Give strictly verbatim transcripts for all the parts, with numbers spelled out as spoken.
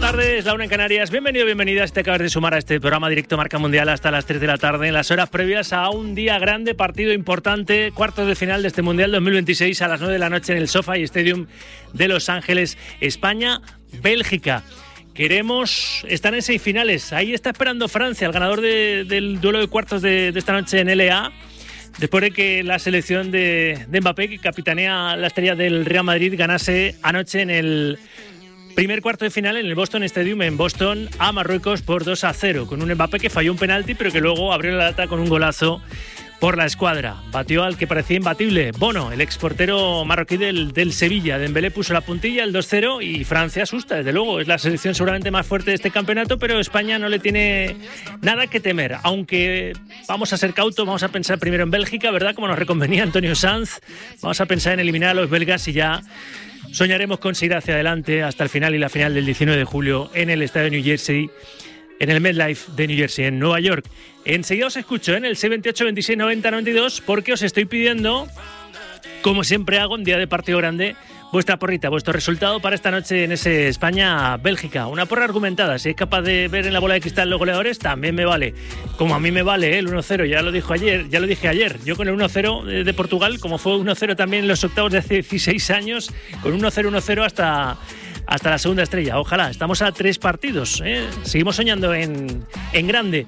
tarde, es la una en Canarias. Bienvenido, bienvenidas. Te acabas de sumar a este programa directo Marca Mundial hasta las tres de la tarde, en las horas previas a un día grande, partido importante, cuartos de final de este Mundial dos mil veintiséis a las nueve de la noche en el SoFi Stadium de Los Ángeles, España, Bélgica. Queremos estar en seis finales. Ahí está esperando Francia, el ganador de, del duelo de cuartos de, de esta noche en L A. Después de que la selección de, de Mbappé, que capitanea la estrella del Real Madrid, ganase anoche en el primer cuarto de final en el Boston Stadium en Boston a Marruecos por dos a cero, con un Mbappé que falló un penalti pero que luego abrió la lata con un golazo por la escuadra. Batió al que parecía imbatible, Bono, el exportero marroquí del, del Sevilla. Dembélé puso la puntilla, el dos cero, y Francia asusta, desde luego. Es la selección seguramente más fuerte de este campeonato, pero España no le tiene nada que temer. Aunque vamos a ser cautos, vamos a pensar primero en Bélgica, ¿verdad? Como nos reconvenía Antonio Sanz. Vamos a pensar en eliminar a los belgas y ya soñaremos con seguir hacia adelante hasta el final y la final del diecinueve de julio en el estadio de New Jersey, en el MetLife de New Jersey, en Nueva York. Enseguida os escucho en el seis veintiocho, veintiséis, noventa, noventa y dos, porque os estoy pidiendo, como siempre hago en día de partido grande, vuestra porrita, vuestro resultado para esta noche en ese España-Bélgica. Una porra argumentada. Si es capaz de ver en la bola de cristal los goleadores, también me vale. Como a mí me vale, ¿eh? El uno cero, ya lo dijo ayer, ya lo dije ayer. Yo con el uno cero de Portugal, como fue uno cero también en los octavos de hace dieciséis años, con uno cero, uno cero hasta, hasta la segunda estrella. Ojalá, estamos a tres partidos, ¿eh? Seguimos soñando en, en grande.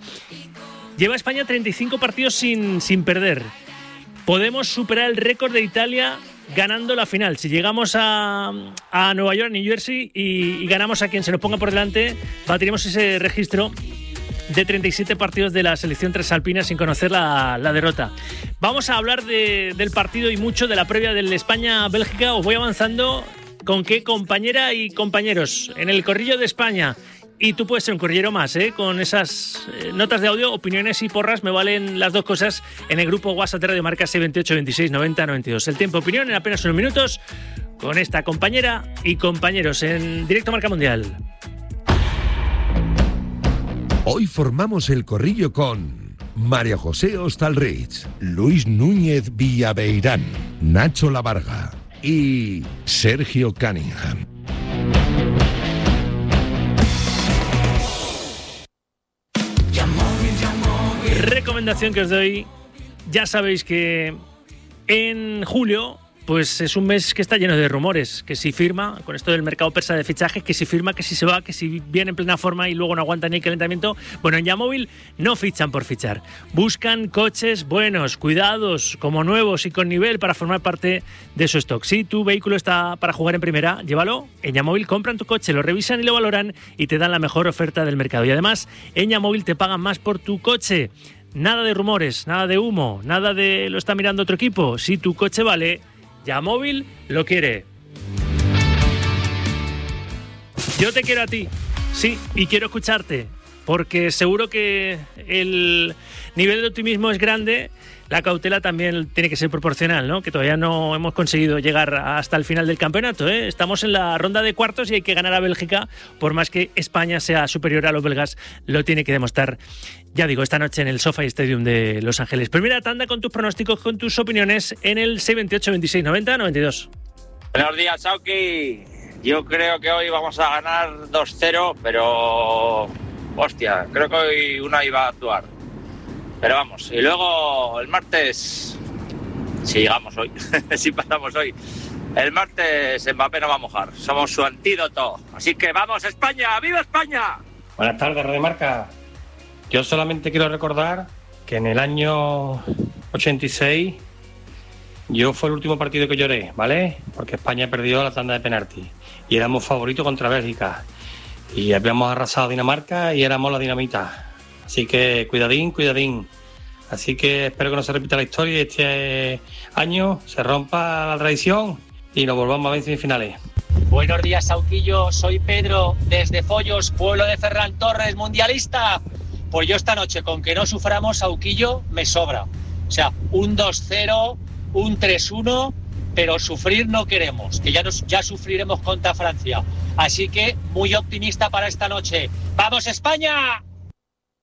Lleva España treinta y cinco partidos sin, sin perder. Podemos superar el récord de Italia ganando la final. Si llegamos a, a Nueva York, New Jersey, y, y ganamos a quien se nos ponga por delante, batiremos ese registro de treinta y siete partidos de la selección transalpina sin conocer la, la derrota. Vamos a hablar de, del partido y mucho de la previa del España-Bélgica. Os voy avanzando con qué compañera y compañeros en el corrillo de España. Y tú puedes ser un corrillero más, ¿eh? Con esas eh, notas de audio, opiniones y porras, me valen las dos cosas en el grupo WhatsApp de Radio Marca seis veintiocho, veintiséis, noventa, noventa y dos. El tiempo de opinión en apenas unos minutos con esta compañera y compañeros en directo Marca Mundial. Hoy formamos el corrillo con María José Hostalrich, Luis Núñez Villaveirán, Nacho Lavarga y Sergio Cunningham. Recomendación que os doy, ya sabéis que en julio pues es un mes que está lleno de rumores, que si firma, con esto del mercado persa de fichajes, que si firma, que si se va, que si viene en plena forma y luego no aguanta ni el calentamiento. Bueno, en Yamóvil no fichan por fichar, buscan coches buenos, cuidados, como nuevos y con nivel para formar parte de su stock. Si tu vehículo está para jugar en primera, llévalo. En Yamóvil compran tu coche, lo revisan y lo valoran y te dan la mejor oferta del mercado. Y además, en Yamóvil te pagan más por tu coche. Nada de rumores, nada de humo, nada de lo está mirando otro equipo. Si tu coche vale, Yamóvil lo quiere. Yo te quiero a ti, sí, y quiero escucharte, porque seguro que el nivel de optimismo es grande. La cautela también tiene que ser proporcional, ¿no? Que todavía no hemos conseguido llegar hasta el final del campeonato, ¿eh? Estamos en la ronda de cuartos y hay que ganar a Bélgica. Por más que España sea superior a los belgas, lo tiene que demostrar, ya digo, esta noche en el SoFi Stadium de Los Ángeles. Primera tanda con tus pronósticos, con tus opiniones en el seis veintiocho, veintiséis, noventa, noventa y dos. Buenos días, Sauki. Yo creo que hoy vamos a ganar dos cero, pero hostia, creo que hoy una iba a actuar. Pero vamos, y luego el martes, si llegamos hoy, si pasamos hoy, el martes Mbappé no va a mojar, somos su antídoto. Así que vamos, España, ¡viva España! Buenas tardes, Radio Marca. Yo solamente quiero recordar que en el año ochenta y seis yo fue el último partido que lloré, ¿vale? Porque España perdió la tanda de penaltis y éramos favoritos contra Bélgica y habíamos arrasado a Dinamarca y éramos la dinamita. Así que cuidadín, cuidadín. Así que espero que no se repita la historia y este año se rompa la tradición y nos volvamos a ver en semifinales. Buenos días, Sauquillo. Soy Pedro, desde Follos, pueblo de Ferran Torres, mundialista. Pues yo esta noche, con que no suframos, Sauquillo, me sobra. O sea, un dos cero, un tres uno, pero sufrir no queremos, que ya, nos, ya sufriremos contra Francia. Así que muy optimista para esta noche. ¡Vamos, España!